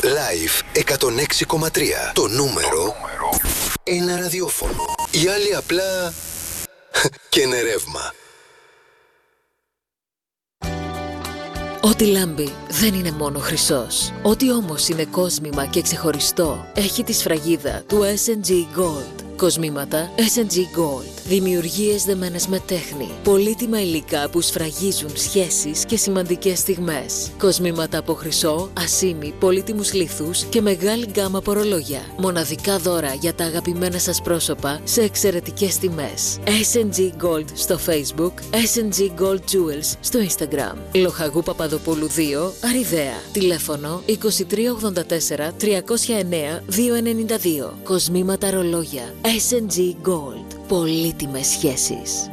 Live 106,3. Το νούμερο ένα ραδιόφωνο. Οι άλλοι απλά και είναι ρεύμα. Ό,τι λάμπει δεν είναι μόνο χρυσός. Ό,τι όμως είναι κόσμημα και ξεχωριστό έχει τη σφραγίδα του S&G Gold. Κοσμήματα S&G Gold. Δημιουργίες δεμένες με τέχνη. Πολύτιμα υλικά που σφραγίζουν σχέσεις και σημαντικές στιγμές. Κοσμήματα από χρυσό, ασήμι, πολύτιμους λίθους και μεγάλη γκάμα από ρολόγια. Μοναδικά δώρα για τα αγαπημένα σας πρόσωπα σε εξαιρετικές τιμές. S&G Gold στο Facebook, S&G Gold Jewels στο Instagram. Λοχαγού Παπαδοπούλου 2, Αριδαία. Τηλέφωνο 2384 309 292. Κοσμήματα ρολόγια. S&G Gold. Πολύτιμες σχέσεις.